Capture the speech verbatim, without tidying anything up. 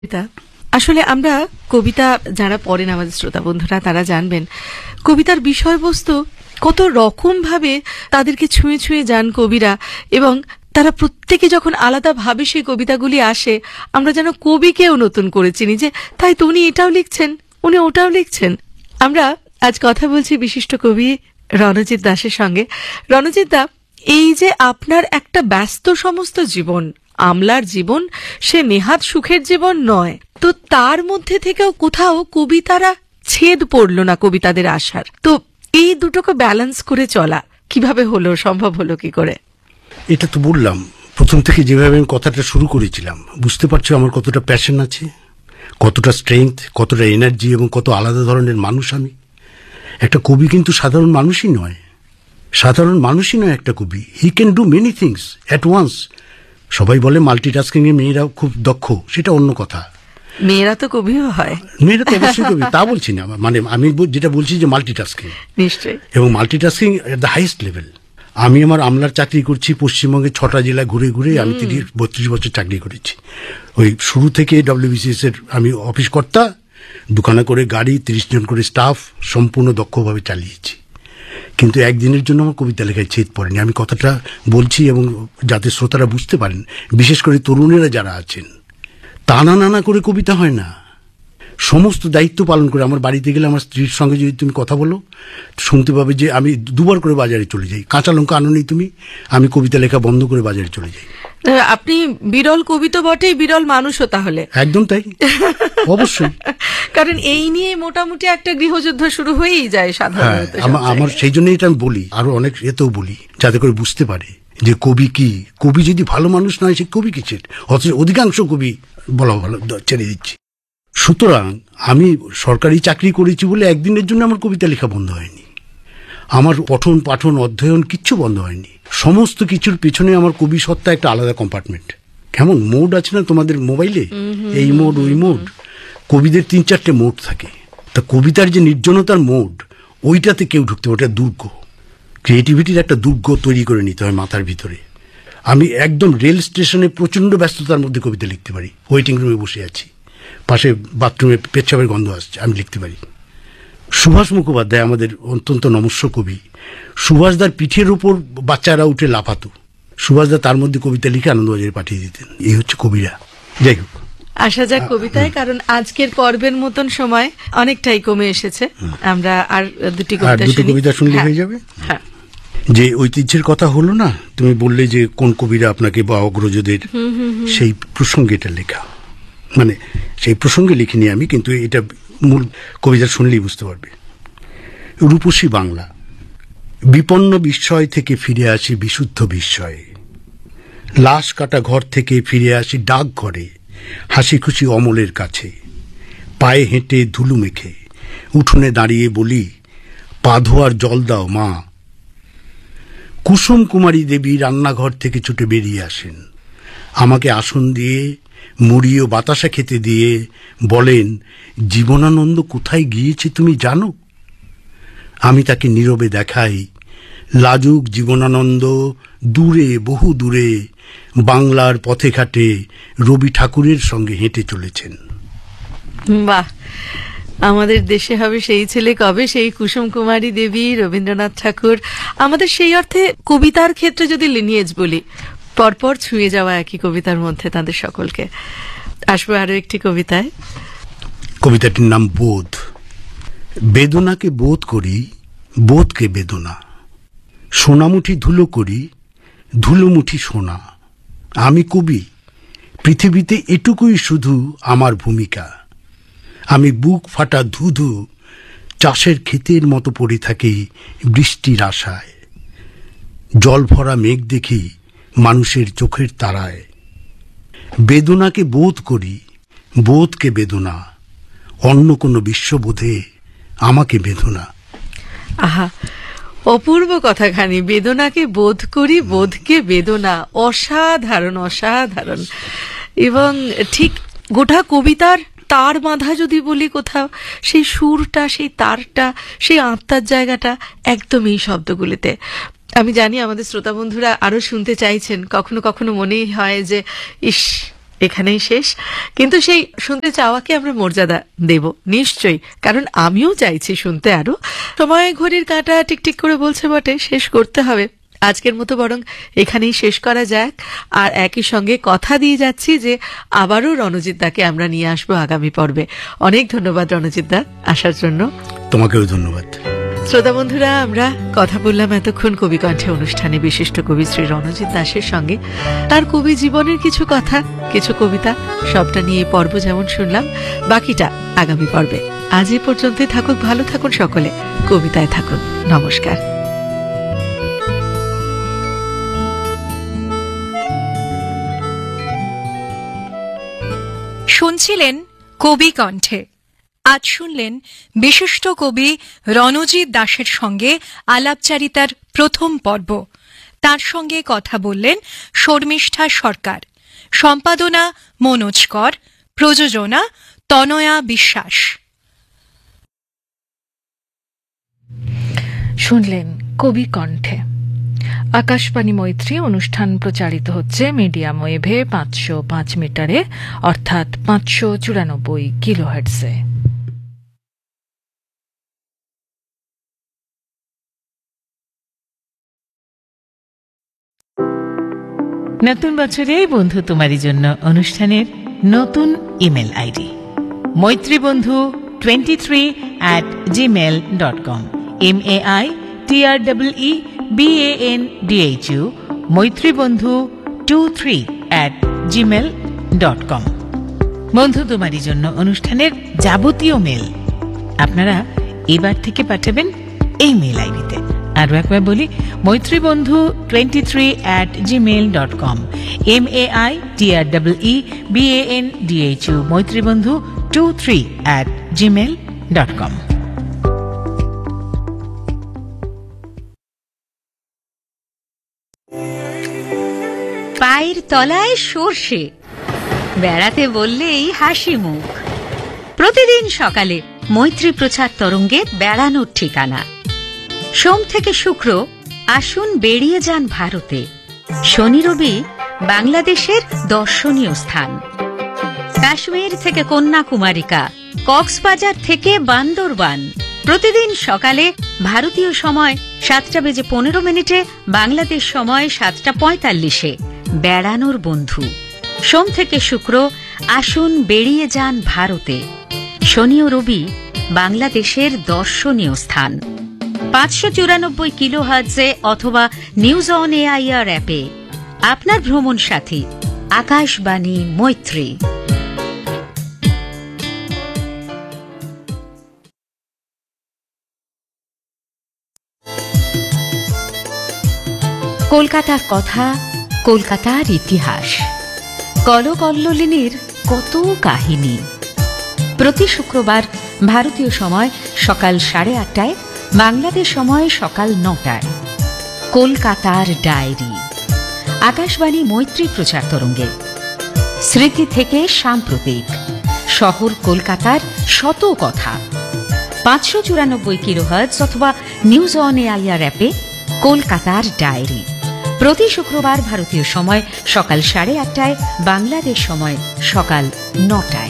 কবিতা আসলে আমরা কবিতা যারা পড়েন আমাদের শ্রোতা বন্ধুরা তারা জানবেন কবিতার বিষয়বস্তু কত রকম ভাবে তাদেরকে ছুঁয়ে ছুঁয়ে যান কবিরা, এবং তারা প্রত্যেকে যখন আলাদা ভাবে সেই কবিতাগুলি আসে আমরা যেন কবিকেও নতুন করে চিনি যে তাই তো উনি এটাও লিখছেন, উনি ওটাও লিখছেন। আমরা আজ কথা বলছি বিশিষ্ট কবি রণজিৎ দাসের সঙ্গে। রণজিৎ দা, এই যে আপনার একটা ব্যস্ত সমস্ত জীবন, আমলার জীবন, সে নেহাত সুখের জীবন নয়, তো তার মধ্যে থেকেও কোথাও কবিতারা ছেদ পড়ল না কবিতাদের আসার, তো এই দুটোকে ব্যালেন্স করে চলা কিভাবে হলো, সম্ভব হলো কি করে? এটা তো বললাম প্রথম থেকে যেভাবে আমি কথাটা শুরু করেছিলাম, বুঝতে পারছো আমার কতটা প্যাশন আছে, কতটা স্ট্রেংথ, কতটা এনার্জি এবং কত আলাদা ধরনের মানুষ আমি। একটা কবি কিন্তু সাধারণ মানুষই নয়, সাধারণ মানুষই নয় একটা কবি। He can do many things at once. সবাই বলে মাল্টিটাস্কিং এ মেয়েরা খুব দক্ষ, সেটা অন্য কথা। মেয়েরা তো কবিও হয়, মেয়েরা তো অবশ্যই কবি, তা বলছি না, মানে আমি যেটা বলছি যে মাল্টিটাস্কিং, নিশ্চয়ই, এবং multitasking at the highest level. আমি আমার আমলার চাকরি করছি পশ্চিমবঙ্গে ছটা জেলা ঘুরে ঘুরে, আমি তিরিশ বত্রিশ বছর চাকরি করেছি। ওই শুরু থেকে ডব্লিউবিসিএস এর আমি অফিস কর্তা, দুখানা করে গাড়ি, তিরিশ জন করে স্টাফ, সম্পূর্ণ দক্ষভাবে চালিয়েছি। কিন্তু একদিনের জন্য আমার কবিতা লেখায় ছেদ পড়েনি। আমি কথাটা বলছি এবং যাতে শ্রোতারা বুঝতে পারেন, বিশেষ করে তরুণেরা যারা আছেন, টানা নানা করে কবিতা হয় না, সমস্ত দায়িত্ব পালন করে। আমার বাড়িতে গেলে আমার স্ত্রীর সঙ্গে যদি তুমি কথা বলো শুনতে পাবে যে আমি দুবার করে বাজারে চলে যাই। কাঁচা লঙ্কা আনো নি তুমি, আমি কবিতা লেখা বন্ধ করে বাজারে চলে যাই। আপনি বিরল কবি তো বটেই, বিরল মানুষও তাহলে। একদম তাই, অবশ্যই। কারণ এই নিয়ে মোটামুটি একটা গৃহযুদ্ধ শুরু হয়েই যায় সাধারণত। আমার সেই জন্যই এটা আমি বলি, আরো অনেক এতেও বলি, যাতে করে বুঝতে পারে যে কবি কি। কবি যদি ভালো মানুষ নয় সে কবি কিসের? অথচ অধিকাংশ কবি বলা ভালো ছেড়ে দিচ্ছি। সুতরাং আমি সরকারি চাকরি করেছি বলে একদিনের জন্য আমার কবিতা লেখা বন্ধ হয়নি। আমার পঠন পাঠন অধ্যয়ন কিচ্ছু বন্ধ হয়নি। সমস্ত কিছুর পিছনে আমার কবি সত্তা একটা আলাদা কম্পার্টমেন্ট। কেমন মোড আছে না তোমাদের মোবাইলে, এই মোড ওই মোড, কবিদের তিন চারটে মোড থাকে। তা কবিতার যে নির্জনতার মোড, ওইটাতে কেউ ঢুকতে পারে। ওটা দুর্গ, ক্রিয়েটিভিটির একটা দুর্গ তৈরি করে নিতে হয় মাথার ভিতরে। আমি একদম রেল স্টেশনে প্রচন্ড ব্যস্ততার মধ্যে কবিতা লিখতে পারি, ওয়েটিং রুমে বসে আছি, পাশে বাথরুমে পেচ্ছাপের গন্ধ আসছে, আমি লিখতে পারি। সুভাষ মুখোপাধ্যায় আমাদের অত্যন্ত নমস্য কবি, সুভাষদার পিঠের উপর বাচ্চারা উঠে লাফাতো, সুভাষদা তার মধ্যে কবিতা লিখে আনন্দবাজারে পাঠিয়ে দিতেন। এই হচ্ছে কবিরা। যাই হোক, আসা যাক কবিতায়, কারণ আজকের পর্বের মতন সময় অনেকটাই কমে এসেছে। আমরা আর দুটি কবিতা শুনলে হয়ে যাবে। হ্যাঁ, যে ঐতিহ্যের কথা হলো না, তুমি বললে যে কোন কবিরা আপনাকে বা অগ্রজদের, সেই প্রসঙ্গে এটা লেখা, মানে সেই প্রসঙ্গে লিখিনি আমি, কিন্তু এটা মূল কবিতা শুনলেই বুঝতে পারবে। রূপসী বাংলা, বিপন্ন বিস্ময় থেকে ফিরে আসি বিশুদ্ধ বিস্ময়ে, লাশ কাটা ঘর থেকে ফিরে আসি ডাক ঘরে, হাসি খুশি অমলের কাছে, পায়ে হেঁটে ধুলো মেখে উঠোনে দাঁড়িয়ে বলি, পা ধোয়ার জল দাও মা। কুসুম কুমারী দেবী রান্নাঘর থেকে ছুটে বেরিয়ে আসেন, আমাকে আসন দিয়ে মুড়ি ও বাতাসা খেতে দিয়ে বলেন, জীবনানন্দ কোথায় গিয়েছে তুমি জানো? আমি তাকে নীরবে দেখাই, লাজুক জীবনানন্দ দূরে, বহু দূরে বাংলার পথে ঘাটে রবি ঠাকুরের সঙ্গে হেঁটে চলেছেন। বাহ, আমাদের দেশে হবে সেই ছেলে কবে, সেই কুসুম কুমারী দেবী, রবীন্দ্রনাথ ঠাকুর। আমাদের সেই অর্থে কবিতার ক্ষেত্রে যদি লিনিয়েজ বলি, পরপর ছুঁয়ে যাওয়া একই কবিতার মধ্যে তাদের সকলকে। আসবো আরো একটি কবিতায়। কবিতাটির নাম বোধ। বেদনাকে বোধ করি, বোধকে বেদনা, সোনামুঠি ধুলো করি, ধুলোমুঠি সোনা। আমি কবি, পৃথিবীতে এটুকুই শুধু আমার ভূমিকা। আমি বুক ফাটা ধুধু চাষের ক্ষেতের মতো পড়ে থাকি বৃষ্টির আশায়, জল ভরা মেঘ দেখি মানুষের চোখের তারায়। বেদনাকে বোধ করি, বোধকে বেদনা, অন্য কোনো বিশ্ববোধে আমাকে বেদনা। আহা, অপূর্ব কথাখানি। বেদনাকে বোধ করি, বোধকে বেদনা, অসাধারণ অসাধারণ। এবং ঠিক গোটা কবিতার তার বাঁধা যদি বলি কোথাও, সেই সুরটা, সেই তারটা, সেই আত্মার জায়গাটা একদম এই শব্দগুলিতে। আমি জানি আমাদের শ্রোতা বন্ধুরা আরো শুনতে চাইছেন, কখনো কখনো মনেই হয় যে ইস এখানেই শেষ, কিন্তু সেই শুনতে চাওয়াকে আমরা মর্যাদা দেব নিশ্চয়ই, কারণ আমিও চাইছি শুনতে আরো। সময় ঘড়ির কাঁটা টিকটিক করে বলছে বটে, শেষ করতে হবে। আজকের মতো বরং এখানেই শেষ করা যাক, আর একই সঙ্গে কথা দিয়ে যাচ্ছি যে আবারও রণজিৎ দাকে আমরা নিয়ে আসবো আগামী পর্বে। অনেক ধন্যবাদ রণজিৎ দা আসার জন্য। তোমাকেও ধন্যবাদ। শ্রোতা বন্ধুরা, আমরা কথা বললাম এতক্ষণ কবি কণ্ঠে অনুষ্ঠানে বিশিষ্ট কবি শ্রী রণজিৎ দাসের সঙ্গে। তার কবি জীবনের কিছু কথা, কিছু কবিতা, সবটা নিয়ে পর্ব যেমন শুনলাম, বাকিটা আগামী পর্বে। আজ এ পর্যন্তই থাকুক, ভালো থাকুন সকলে, কবিতায় থাকুন। নমস্কার। শুনছিলেন কবি কণ্ঠে। আজ শুনলেন বিশিষ্ট কবি রণজিৎ দাসের সঙ্গে আলাপচারিতার প্রথম পর্ব। তার সঙ্গে কথা বললেন শর্মিষ্ঠা সরকার, সম্পাদনা মনোজ কর, প্রযোজনা তনয়া বিশ্বাস। শুনলেন কবি কণ্ঠে। আকাশবাণী মৈত্রী অনুষ্ঠান প্রচারিত হচ্ছে মিডিয়াম ওয়েভে পাঁচশো পাঁচ মিটারে, অর্থাৎ পাঁচশো চুরানব্বই কিলোহার্টজে। নতুন বছরে বন্ধু তোমারই জন্য অনুষ্ঠানের নতুন ইমেল আইডি মৈত্রী বন্ধু twenty three at Gmail dot com. M A I T R double E B A N D H U মৈত্রী বন্ধু two three at Gmail dot com. বন্ধু তোমারই জন্য অনুষ্ঠানের যাবতীয় মেল আপনারা এবার থেকে পাঠাবেন এই মেল আইডিতে। আরো একবার বলি, মৈত্রী বন্ধু twenty three at Gmail dot com. M A I T R double E B A N D H U মৈত্রী বন্ধু two three at Gmail dot com. পায়ের তলায় সর্ষে, বেড়াতে বললেই হাসি মুখ। প্রতিদিন সকালে মৈত্রী প্রচার তরঙ্গে বেড়ানোর ঠিকানা। সোম থেকে শুক্র আসুন বেরিয়ে যান ভারতে। শনি রবি বাংলাদেশের দর্শনীয় স্থান। কাশ্মীর থেকে কন্যাকুমারিকা, কক্সবাজার থেকে বান্দরবান। প্রতিদিন সকালে ভারতীয় সময় সাতটা বেজে পনেরো মিনিটে, বাংলাদেশ সময় সাতটা পঁয়তাল্লিশে বেড়ানোর বন্ধু। সোম থেকে শুক্র আসুন বেরিয়ে যান ভারতে। শনি ও রবি বাংলাদেশের দর্শনীয় স্থান। পাঁচশো চুরানব্বই কিলো হার্টজে অথবা নিউজ অন এআইআর অ্যাপে আপনার ভ্রমণ সাথী আকাশবাণী মৈত্রী। কলকাতার কথা, কলকাতার ইতিহাস, কলকল্লোলিনীর কত কাহিনী। প্রতি শুক্রবার ভারতীয় সময় সকাল সাড়ে আটটায়, বাংলাদেশ সময় সকাল নটায় কলকাতার ডায়েরি, আকাশবাণী মৈত্রী প্রচার তরঙ্গে। স্মৃতি থেকে সাম্প্রতিক, শহর কলকাতার শত কথা। পাঁচশো চুরানব্বই কিলোহার্টজ অথবা নিউজ অন এআইআর অ্যাপে কলকাতার ডায়েরি। প্রতি শুক্রবার ভারতীয় সময় সকাল সাড়ে আটটায়, বাংলাদেশ সময় সকাল নটায়।